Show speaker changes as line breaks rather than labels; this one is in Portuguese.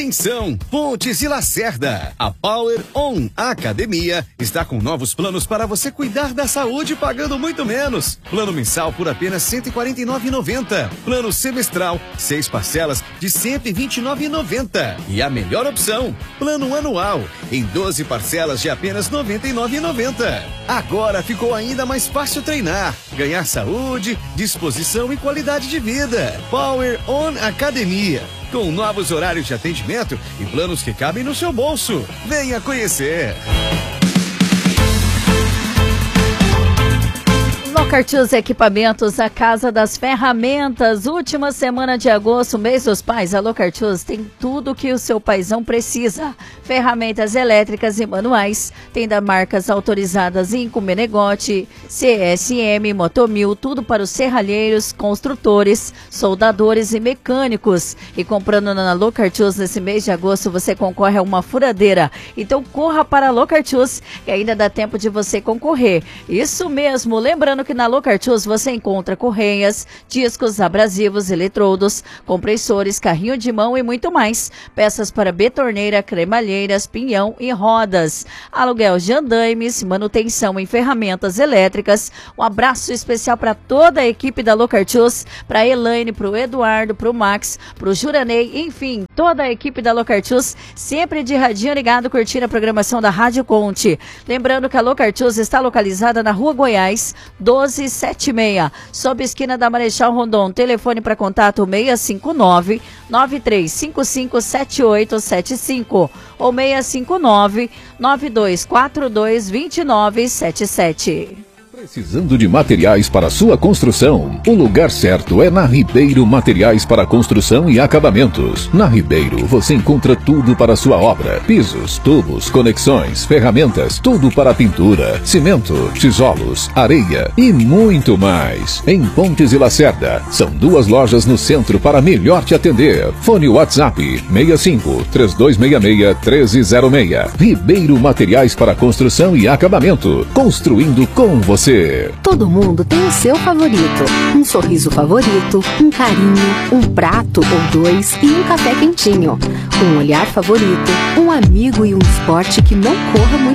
Atenção, Pontes e Lacerda. A Power On Academia está com novos planos para você cuidar da saúde pagando muito menos. Plano mensal por apenas R$ 149,90. Plano semestral, 6 parcelas de R$ 129,90. E a melhor opção, plano anual, em 12 parcelas de apenas R$ 99,90. Agora ficou ainda mais fácil treinar, ganhar saúde, disposição e qualidade de vida. Power On Academia. Com novos horários de atendimento e planos que cabem no seu bolso. Venha conhecer!
Locartils Equipamentos, a casa das ferramentas. Última semana de agosto, mês dos pais, a Locartils tem tudo que o seu paizão precisa. Ferramentas elétricas e manuais, tem da marcas autorizadas Inco, Menegote, CSM, Motomil, tudo para os serralheiros, construtores, soldadores e mecânicos. E comprando na Locartils nesse mês de agosto, você concorre a uma furadeira. Então corra para a Locartils, que ainda dá tempo de você concorrer. Isso mesmo, lembrando que na Locartils você encontra correias, discos abrasivos, eletrodos, compressores, carrinho de mão e muito mais. Peças para betorneira, cremalheiras, pinhão e rodas. Aluguel de andaimes, manutenção em ferramentas elétricas. Um abraço especial para toda a equipe da Locartils, para a Elaine, para o Eduardo, para o Max, para o Juranei, enfim, toda a equipe da Locartils, sempre de radinho ligado, curtindo a programação da Rádio Conte. Lembrando que a Locartils está localizada na Rua Goiás, 1276, sob esquina da Marechal Rondon. Telefone para contato 659-9355-7875 ou 659-9242-2977.
Precisando de materiais para sua construção? O lugar certo é na Ribeiro Materiais para Construção e Acabamentos. Na Ribeiro você encontra tudo para sua obra: pisos, tubos, conexões, ferramentas, tudo para pintura, cimento, tijolos, areia e muito mais. Em Pontes e Lacerda, são 2 lojas no centro para melhor te atender. Fone WhatsApp 65-3266-1306. Ribeiro Materiais para Construção e Acabamento. Construindo com você.
Todo mundo tem o seu favorito. Um sorriso favorito, um carinho, um prato ou 2 e um café quentinho. Um olhar favorito, um amigo e um esporte que não corra muito